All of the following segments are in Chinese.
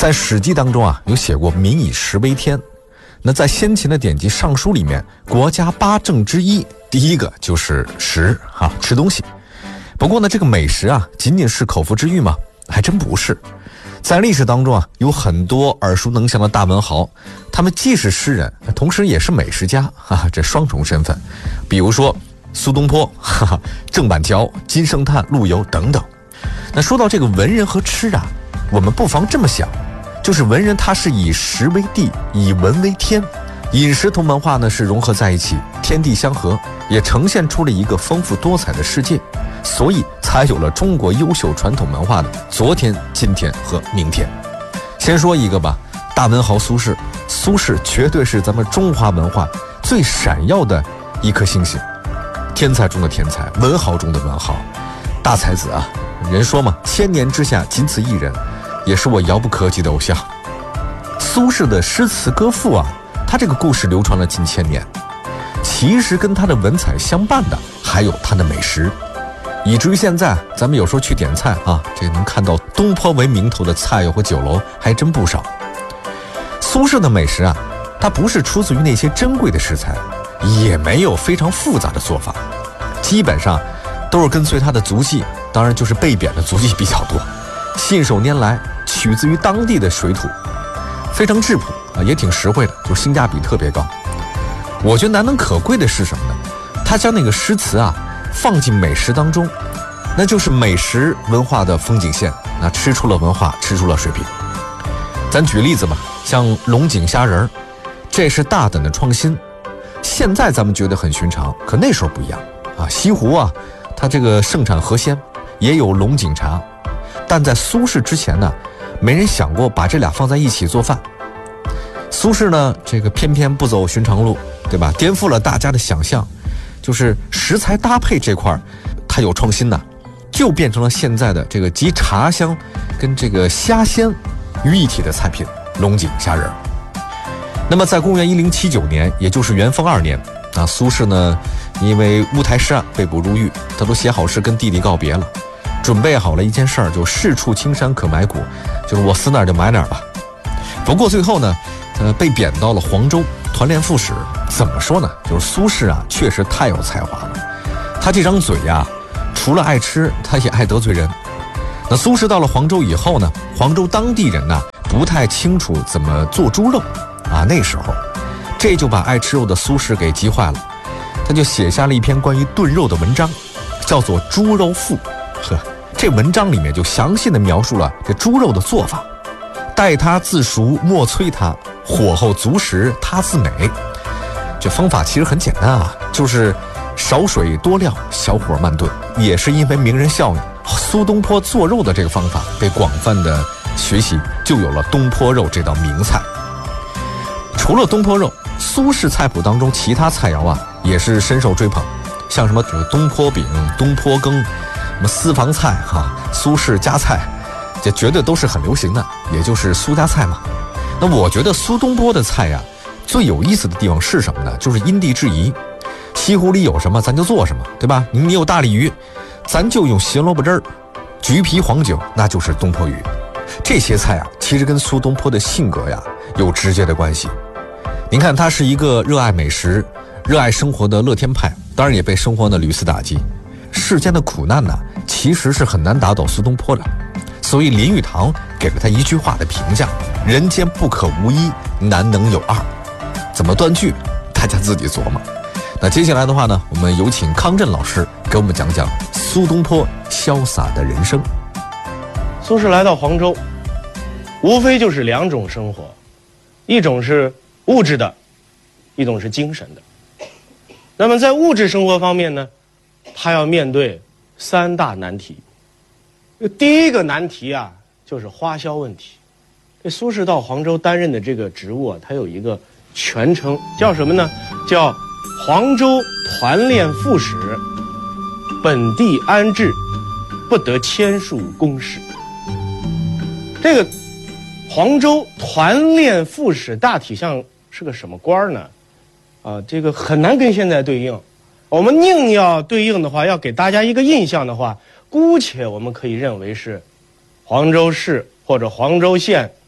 在《史记》当中啊，有写过民以食为天。那在先秦的典籍《尚书》里面，国家8政之一，第一个就是食啊，吃东西。不过呢，这个美食啊，仅仅是口腹之欲吗？还真不是。在历史当中啊，有很多耳熟能详的大文豪，他们既是诗人，同时也是美食家啊，这双重身份。比如说苏东坡、郑板桥、金圣叹、陆游等等。那说到这个文人和吃啊，我们不妨这么想，就是文人他是以食为地，以文为天，饮食同文化呢是融合在一起，天地相合，也呈现出了一个丰富多彩的世界，所以才有了中国优秀传统文化的昨天、今天和明天。先说一个吧，大文豪苏轼。苏轼绝对是咱们中华文化最闪耀的一颗星星，天才中的天才，文豪中的文豪，大才子啊！人说嘛，千年之下仅此一人，也是我遥不可及的偶像。苏轼的诗词歌赋啊，他这个故事流传了近千年，其实跟他的文采相伴的还有他的美食，以至于现在咱们有时候去点菜啊，这能看到东坡为名头的菜肴和酒楼还真不少。苏轼的美食啊，它不是出自于那些珍贵的食材，也没有非常复杂的做法，基本上都是跟随他的足迹，当然就是被贬的足迹比较多，信手拈来，取自于当地的水土，非常质朴啊，也挺实惠的，就性价比特别高。我觉得难能可贵的是什么呢？他将那个诗词啊放进美食当中，那就是美食文化的风景线，那吃出了文化，吃出了水平。咱举例子吧，像龙井虾仁儿，这是大胆的创新。现在咱们觉得很寻常，可那时候不一样啊。西湖啊，它这个盛产河鲜，也有龙井茶，但在苏轼之前呢，没人想过把这俩放在一起做饭。苏轼呢，这个偏偏不走寻常路，对吧？颠覆了大家的想象，就是食材搭配这块它有创新呐，就变成了现在的这个集茶香跟这个虾鲜于一体的菜品龙井虾仁。那么在公元1079年，也就是元丰2年啊，苏轼呢因为乌台诗案被捕入狱，他都写好诗跟弟弟告别了，准备好了一件事儿，就事处青山可埋骨，就是我死哪儿就埋哪儿吧。不过最后呢，被贬到了黄州团练副使。怎么说呢？就是苏轼啊，确实太有才华了。他这张嘴呀，除了爱吃，他也爱得罪人。那苏轼到了黄州以后呢，黄州当地人呢不太清楚怎么做猪肉啊，那时候这就把爱吃肉的苏轼给急坏了，他就写下了一篇关于炖肉的文章，叫做《猪肉赋》。这文章里面就详细的描述了这猪肉的做法，待它自熟，莫催它，火候足时，它自美。这方法其实很简单啊，就是少水多料，小火慢炖。也是因为名人效应，苏东坡做肉的这个方法被广泛的学习，就有了东坡肉这道名菜。除了东坡肉，苏轼菜谱当中其他菜肴啊也是深受追捧，像什么东坡饼、东坡羹、什么私房菜苏轼家菜，这绝对都是很流行的，也就是苏家菜嘛。那我觉得苏东坡的菜呀，最有意思的地方是什么呢？就是因地制宜，西湖里有什么咱就做什么，对吧？你有大鲤鱼，咱就用咸萝卜汁儿，橘皮黄酒，那就是东坡鱼。这些菜啊，其实跟苏东坡的性格呀有直接的关系。您看，他是一个热爱美食、热爱生活的乐天派，当然也被生活呢屡次打击。世间的苦难呢，其实是很难打倒苏东坡的。所以林语堂给了他一句话的评价：人间不可无一，难能有二。怎么断句，大家自己琢磨。那接下来的话呢，我们有请康震老师给我们讲讲苏东坡潇洒的人生。 苏轼来到黄州，无非就是两种生活，一种是物质的，一种是精神的。那么在物质生活方面呢，他要面对3大难题。第一个难题啊，就是花销问题。这苏轼到黄州担任的这个职务啊，他有一个全称，叫什么呢？叫黄州团练副使，本地安置，不得签署公事。这个黄州团练副使大体上是个什么官呢？这个很难跟现在对应。我们硬要对应的话，要给大家一个印象的话，姑且我们可以认为是黄州市或者黄州县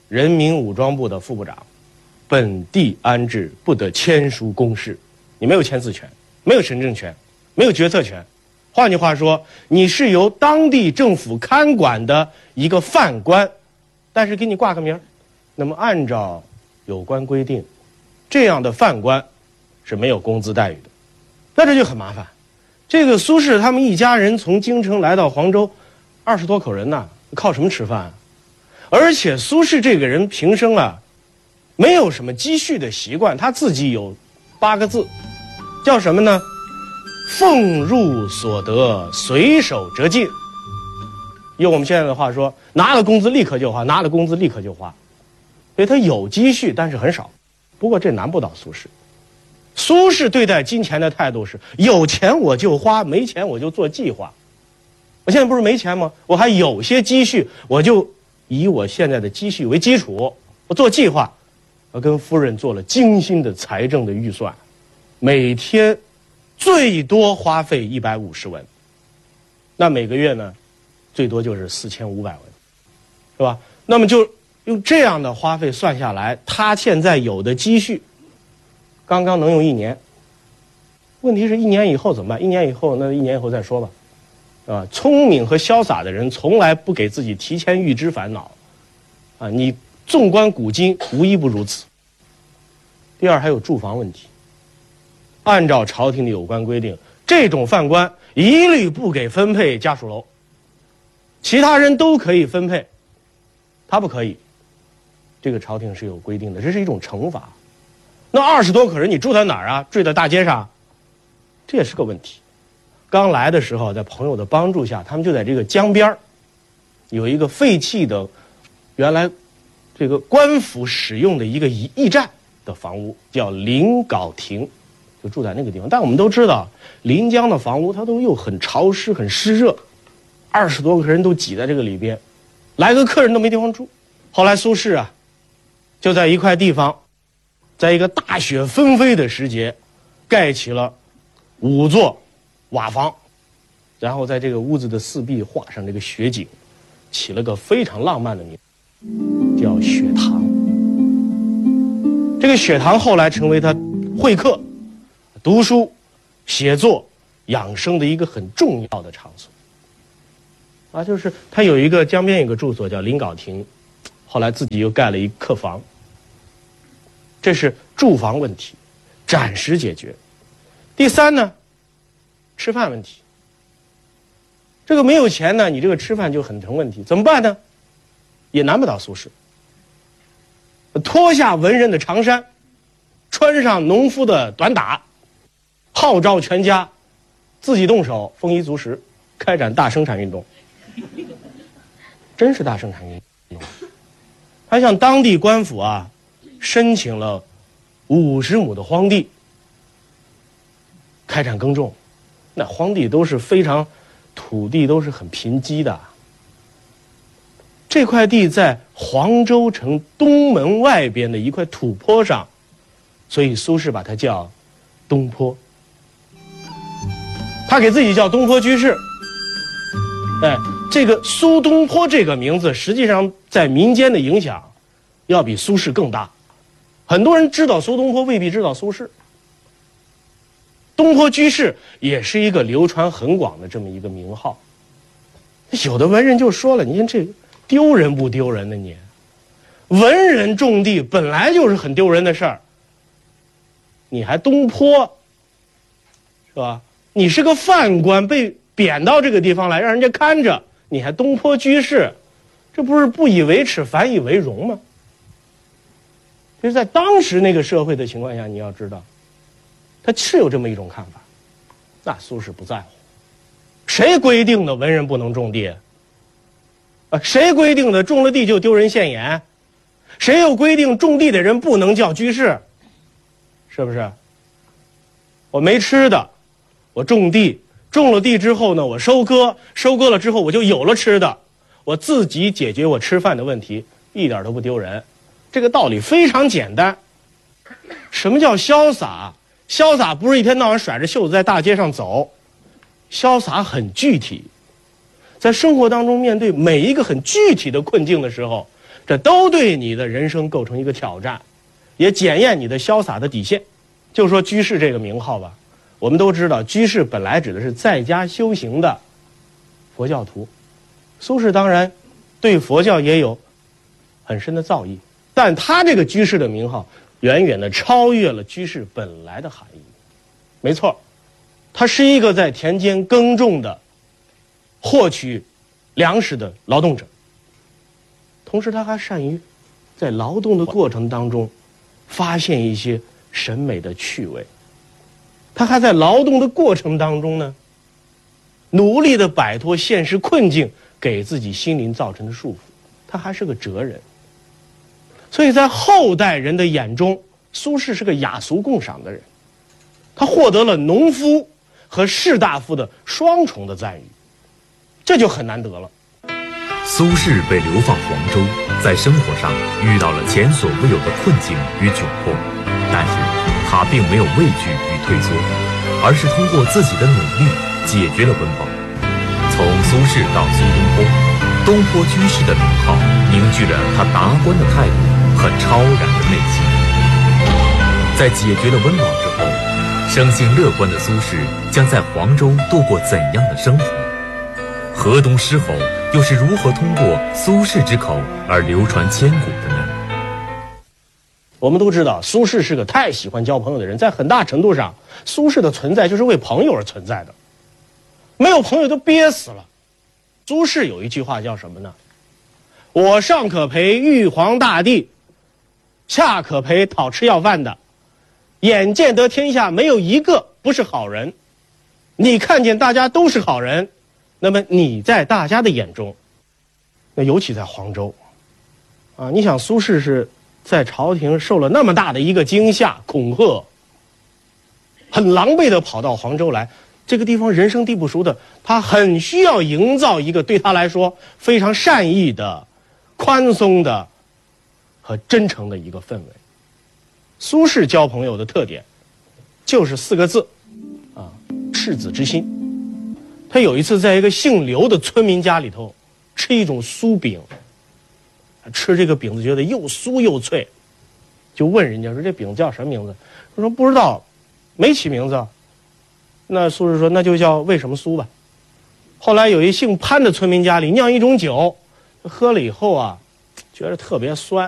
人民武装部的副部长，本地安置不得签署公示，你没有签字权，没有行政权，没有决策权。换句话说，你是由当地政府看管的一个犯官，但是给你挂个名儿。那么按照有关规定，这样的犯官是没有工资待遇的。那这就很麻烦。这个苏轼他们一家人从京城来到黄州，20多口人呐，靠什么吃饭啊？而且苏轼这个人平生啊，没有什么积蓄的习惯，他自己有8个字，叫什么呢？俸入所得，随手折尽。用我们现在的话说，拿了工资立刻就花，拿了工资立刻就花。所以他有积蓄，但是很少。不过这难不倒苏轼。苏轼对待金钱的态度是：有钱我就花，没钱我就做计划。我现在不是没钱吗？我还有些积蓄，我就以我现在的积蓄为基础，我做计划。我跟夫人做了精心的财政的预算，每天最多花费150文，那每个月呢，最多就是4500文，是吧？那么就用这样的花费算下来，他现在有的积蓄，刚刚能用1年。问题是1年以后怎么办？1年以后，那1年以后再说吧，啊，聪明和潇洒的人从来不给自己提前预知烦恼，啊，你纵观古今，无一不如此。第二，还有住房问题。按照朝廷的有关规定，这种犯官一律不给分配家属楼，其他人都可以分配，他不可以。这个朝廷是有规定的，这是一种惩罚。那20多口人，你住在哪儿啊？住在大街上，这也是个问题。刚来的时候，在朋友的帮助下，他们就在这个江边有一个废弃的，原来这个官府使用的一个驿站的房屋，叫临镐亭，就住在那个地方。但我们都知道，临江的房屋它都又很潮湿、很湿热，20多个人都挤在这个里边，来个客人都没地方住。后来苏轼啊，就在一块地方，在一个大雪纷飞的时节，盖起了5座瓦房，然后在这个屋子的四壁画上这个雪景，起了个非常浪漫的名字，叫雪堂。这个雪堂后来成为他会客、读书、写作、养生的一个很重要的场所。啊，就是他有一个江边有个住所叫临镐亭，后来自己又盖了一客房。这是住房问题，暂时解决。第三呢，吃饭问题。这个没有钱呢，你这个吃饭就很成问题，怎么办呢？也难不倒苏轼。脱下文人的长衫，穿上农夫的短打，号召全家自己动手，丰衣足食，开展大生产运动。真是大生产运动。他向当地官府啊申请了50亩的荒地，开展耕种。那荒地都是非常，土地都是很贫瘠的。这块地在黄州城东门外边的一块土坡上，所以苏轼把它叫东坡。他给自己叫东坡居士。哎，这个苏东坡这个名字，实际上在民间的影响要比苏轼更大。很多人知道苏东坡，未必知道苏轼。东坡居士也是一个流传很广的这么一个名号。有的文人就说了，你看这丢人不丢人呢？你文人种地本来就是很丢人的事儿，你还东坡，是吧？你是个犯官，被贬到这个地方来，让人家看着，你还东坡居士，这不是不以为耻反以为荣吗？就是在当时那个社会的情况下，你要知道，他是有这么一种看法。那苏轼不在乎，谁规定的文人不能种地？谁规定的种了地就丢人现眼？谁又规定种地的人不能叫居士？是不是？我没吃的，我种地，种了地之后呢，我收割，收割了之后我就有了吃的，我自己解决我吃饭的问题，一点都不丢人。这个道理非常简单。什么叫潇洒？潇洒不是一天到晚甩着袖子在大街上走，潇洒很具体。在生活当中面对每一个很具体的困境的时候， 这都对你的人生构成一个挑战，也检验你的潇洒的底线。就说居士这个名号吧，我们都知道，居士本来指的是在家修行的佛教徒。苏轼当然对佛教也有很深的造诣，但他这个居士的名号远远的超越了居士本来的含义。没错，他是一个在田间耕种的获取粮食的劳动者，同时他还善于在劳动的过程当中发现一些审美的趣味，他还在劳动的过程当中呢，努力的摆脱现实困境给自己心灵造成的束缚，他还是个哲人。所以在后代人的眼中，苏轼是个雅俗共赏的人，他获得了农夫和士大夫的双重的赞誉，这就很难得了。 苏轼被流放黄州，在生活上遇到了前所未有的困境与窘迫，但是他并没有畏惧与退缩，而是通过自己的努力解决了温饱。从苏轼到苏东坡，东坡居士的名号凝聚了他达观的态度和超然的内心。在解决了温饱之后，生性乐观的苏轼将在黄州度过怎样的生活？河东狮吼又是如何通过苏轼之口而流传千古的呢？ 我们都知道，苏轼是个太喜欢交朋友的人，在很大程度上，苏轼的存在就是为朋友而存在的，没有朋友都憋死了。苏轼有一句话叫什么呢？我上可陪玉皇大帝，下可陪讨吃要饭的，眼见得天下没有一个不是好人。你看见大家都是好人，那么你在大家的眼中，那尤其在黄州啊，你想苏轼是在朝廷受了那么大的一个惊吓恐吓，很狼狈的跑到黄州来，这个地方人生地不熟的，他很需要营造一个对他来说非常善意的、宽松的和真诚的一个氛围。苏轼交朋友的特点就是4个字啊，赤子之心。他有一次在一个姓刘的村民家里头吃一种酥饼，吃这个饼子觉得又酥又脆，就问人家说这饼叫什么名字？他说不知道，没起名字。那苏轼说那就叫为什么酥吧。后来有一姓潘的村民家里酿一种酒，喝了以后啊，觉得特别酸，